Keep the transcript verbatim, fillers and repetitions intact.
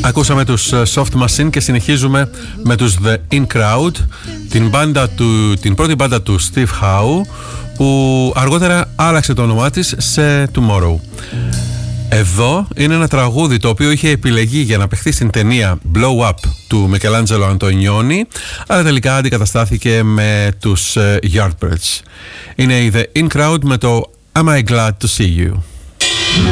Ακούσαμε τους Soft Machine και συνεχίζουμε με τους The In Crowd, την, μπάντα του, την πρώτη μπάντα του Steve Howe, που αργότερα άλλαξε το όνομά της σε Tomorrow. Εδώ είναι ένα τραγούδι το οποίο είχε επιλεγεί για να παιχθεί στην ταινία Blow Up του Michelangelo Antonioni, αλλά τελικά αντικαταστάθηκε με τους Yardbirds. Είναι η The In Crowd με το Am I Glad to See You.